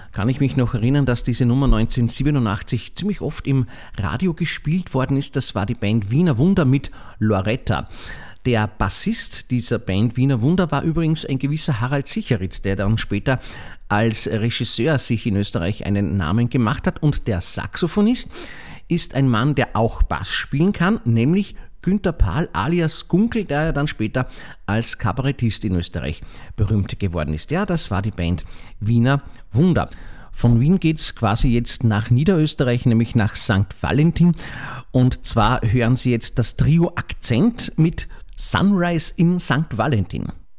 kann ich mich noch erinnern, dass diese Nummer 1987 ziemlich oft im Radio gespielt worden ist. Das war die Band Wiener Wunder mit Loretta. Der Bassist dieser Band Wiener Wunder war übrigens ein gewisser Harald Sicheritz, der dann später als Regisseur sich in Österreich einen Namen gemacht hat. Und der Saxophonist ist ein Mann, der auch Bass spielen kann, nämlich Günter Pahl alias Gunkel, der ja dann später als Kabarettist in Österreich berühmt geworden ist. Ja, das war die Band Wiener Wunder. Von Wien geht's quasi jetzt nach Niederösterreich, nämlich nach St. Valentin. Und zwar hören Sie jetzt das Trio Akzent mit Sunrise in St. Valentin.